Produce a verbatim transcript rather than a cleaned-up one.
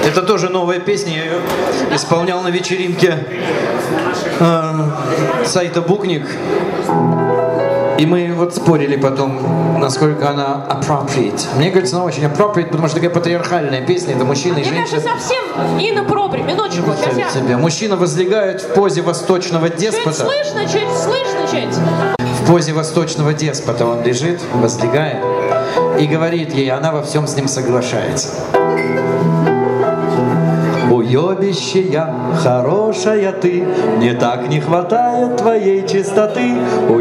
Это тоже новая песня, я ее исполнял на вечеринке э, сайта Букник. И мы вот спорили потом, насколько она appropriate. Мне кажется, она очень appropriate, потому что такая патриархальная песня, это мужчина и Мне женщина. кажется, совсем inappropriate. Минуточку, сейчас я... Тебя. Мужчина возлегает в позе восточного деспота. Чуть слышно, чуть слышно, чуть. В позе восточного деспота он лежит, возлегает и говорит ей, она во всем с ним соглашается. Уебище я, хорошая ты, мне так не хватает твоей чистоты.